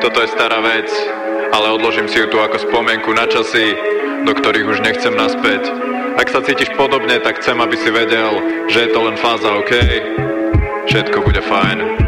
Toto je stará vec, ale odložím si ju tu ako spomienku na časy, do ktorých už nechcem naspäť. Ak sa cítiš podobne, tak chcem, aby si vedel, že je to len fáza, OK? Všetko bude fajn.